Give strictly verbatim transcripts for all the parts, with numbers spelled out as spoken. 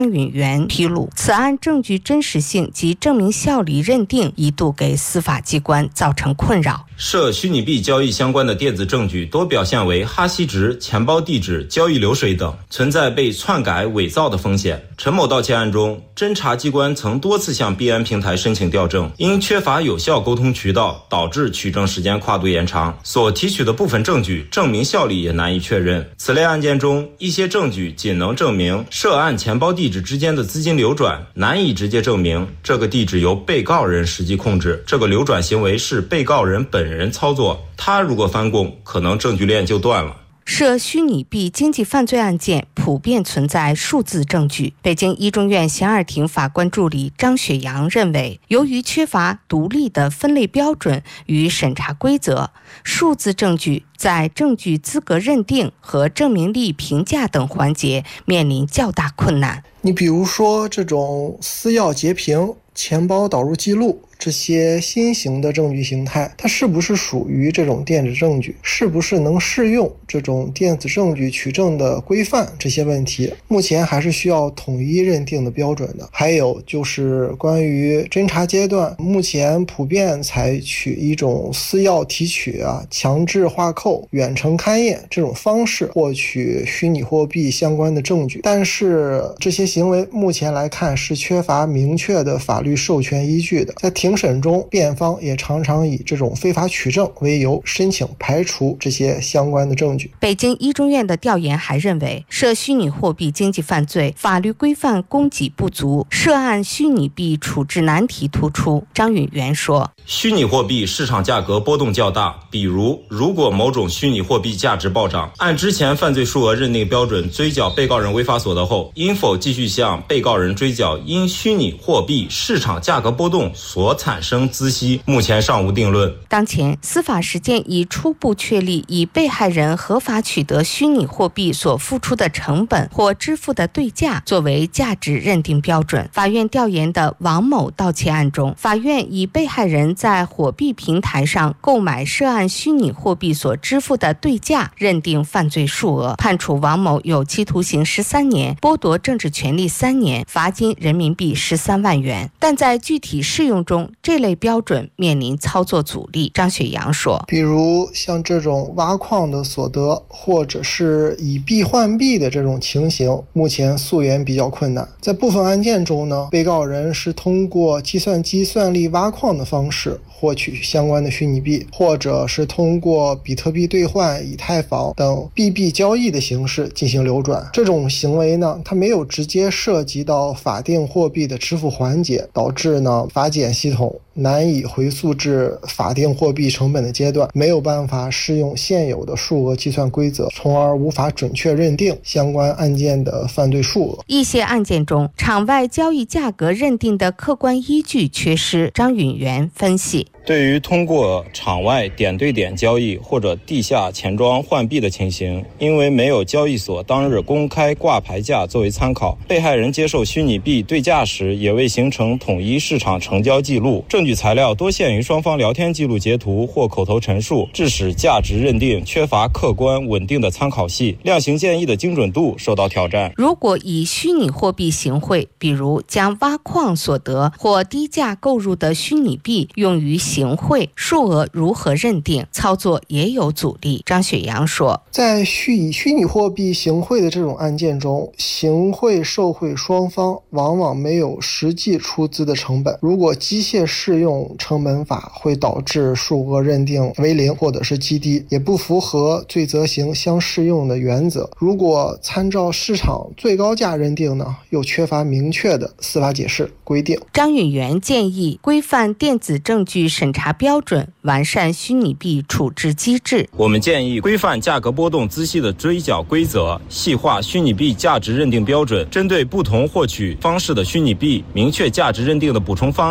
允元披露，此案证据真实性及证明效力认定一度给司法机关造成困扰。 涉虚拟币交易相关的电子证据多表现为哈希值、钱包地址、交易流水等，存在被篡改、伪造的风险。陈某盗窃案中，侦查机关曾多次向币安平台申请调证，因缺乏有效沟通渠道，导致取证时间跨度延长，所提取的部分证据证明效力也难以确认。此类案件中，一些证据仅能证明涉案钱包地址之间的资金流转，难以直接证明这个地址由被告人实际控制，这个流转行为是被告人本人操作。他如果翻供，可能证据链就断了。 涉虚拟币经济犯罪案件普遍存在数字证据。北京一中院刑二庭法官助理张雪阳认为，由于缺乏独立的分类标准与审查规则，数字证据在证据资格认定和证明力评价等环节面临较大困难。 你比如说这种私钥截屏、钱包导入记录，这些新型的证据形态，它是不是属于这种电子证据，是不是能适用这种电子证据取证的规范，这些问题目前还是需要统一认定的标准的。还有就是关于侦查阶段，目前普遍采取一种私钥提取啊、强制画扣、远程勘验这种方式获取虚拟货币相关的证据，但是这些行为目前来看是缺乏明确的法律授权依据的。在庭审中，辩方也常常以这种非法取证为由申请排除这些相关的证据。 北京一中院的调研还认为，涉虚拟货币经济犯罪法律规范供给不足，涉案虚拟币处置难题突出。张允元说， 虚拟货币市场价格波动较大，比如如果某种虚拟货币价值暴涨，按之前犯罪数额认定标准追缴被告人违法所得后，应否继续向被告人追缴因虚拟货币市场价格波动所产生孳息，目前尚无定论。 当前司法实践已初步确立以被害人合法取得虚拟货币所付出的成本或支付的对价作为价值认定标准。法院调研的王某盗窃案中，法院以被害人在火币平台上购买涉案虚拟货币所支付的对价认定犯罪数额，判处王某有期徒刑十三年，剥夺政治权利三年，罚金人民币十三万元。但在具体适用中，这类标准面临操作阻力。张雪阳说， 比如像这种挖矿的所得，或者是以币换币的这种情形，目前溯源比较困难。在部分案件中呢，被告人是通过计算机算力挖矿的方式获取相关的虚拟币，或者是通过比特币兑换、以太坊等币币交易的形式进行流转。这种行为呢，它没有直接涉及到法定货币的支付环节，导致呢法检系统难以回溯至法定货币成本的阶段，没有办法适用现有的数额计算规则，从而无法准确认定相关案件的犯罪数额。 一些案件中，场外交易价格认定的客观依据缺失。张允元分析， 对于通过场外点对点交易或者地下钱庄换币的情形，因为没有交易所当日公开挂牌价作为参考，被害人接受虚拟币对价时也未形成统一市场成交记录，证据材料多限于双方聊天记录截图或口头陈述，致使价值认定缺乏客观稳定的参考系，量刑建议的精准度受到挑战。 如果以虚拟货币行贿，比如将挖矿所得或低价购入的虚拟币用于行贿，数额如何认定？操作也有阻力。张雪阳说， 在虚以虚拟货币行贿的这种案件中，行贿受贿双方往往没有实际出资的成本，如果机械适用成本法，会导致数额认定为零或者是极低，也不符合罪责刑相适用的原则。如果参照市场最高价认定呢，又缺乏明确的司法解释规定。 张允元建议规范电子证据审查标准，完善虚拟币处置机制。 我们建议规范价格波动孳息的追缴规则，细化虚拟币价值认定标准，针对不同获取方式的虚拟币，明确价值认定的补充方案，解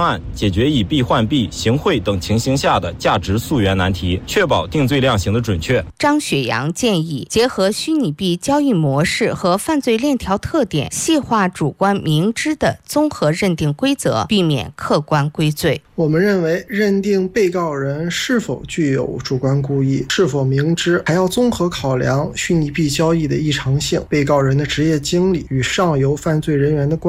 解决以币换币、行贿等情形下的价值溯源难题，确保定罪量刑的准确。 张雪阳建议，结合虚拟币交易模式和犯罪链条特点，细化主观明知的综合认定规则，避免客观归罪。 我们认为，认定被告人是否具有主观故意、是否明知，还要综合考量虚拟币交易的异常性、被告人的职业经历与上游犯罪人员的关系。